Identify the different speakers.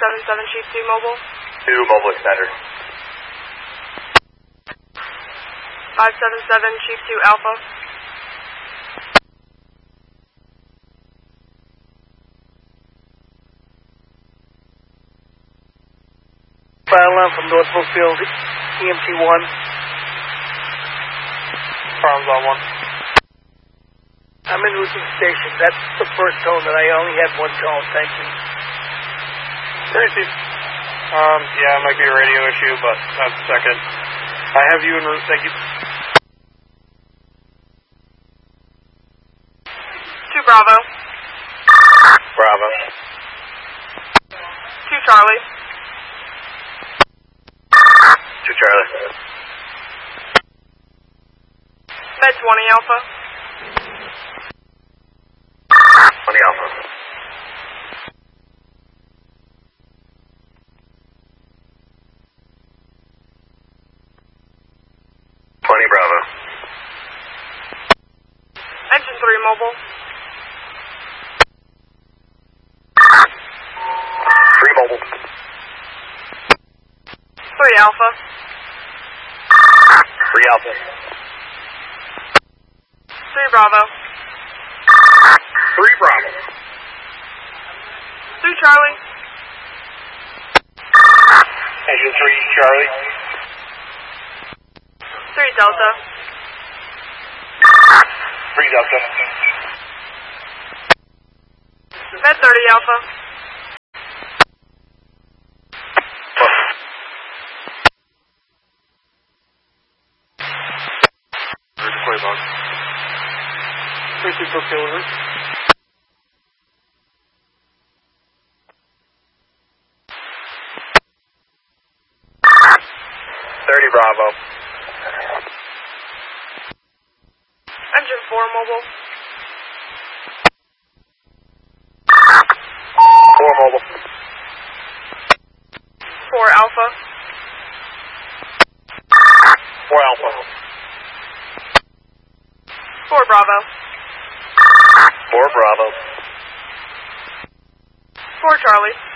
Speaker 1: 577 Chief 2 Mobile.
Speaker 2: 2 Mobile Extender.
Speaker 1: 577 Chief 2 Alpha.
Speaker 3: File from North Brookfield, EMT 1.
Speaker 2: Problems on 1.
Speaker 3: I'm in Routine Station. That's the first tone that I only had one tone. Thank you.
Speaker 2: Tracy. Yeah, it might be a radio issue, but that's the second. I have you en route, thank you.
Speaker 1: 2 Bravo.
Speaker 2: Bravo.
Speaker 1: 2 Charlie.
Speaker 2: 2 Charlie.
Speaker 1: Med 20 Alpha.
Speaker 2: 20 Alpha. 20 Bravo.
Speaker 1: Engine 3 Mobile.
Speaker 2: 3 Mobile.
Speaker 1: 3 Alpha.
Speaker 2: 3 Alpha.
Speaker 1: 3 Bravo.
Speaker 2: 3 Bravo.
Speaker 1: 3 Charlie.
Speaker 2: Engine 3 Charlie.
Speaker 1: 3 Delta.
Speaker 2: 3 Delta.
Speaker 1: Med 30 Alpha.
Speaker 2: Quavon.
Speaker 3: 32 Brookfield route.
Speaker 2: Bravo.
Speaker 1: Engine 4 Mobile.
Speaker 2: 4 Mobile.
Speaker 1: 4 Alpha.
Speaker 2: 4 Alpha.
Speaker 1: 4 Bravo.
Speaker 2: 4 Bravo.
Speaker 1: 4 Charlie.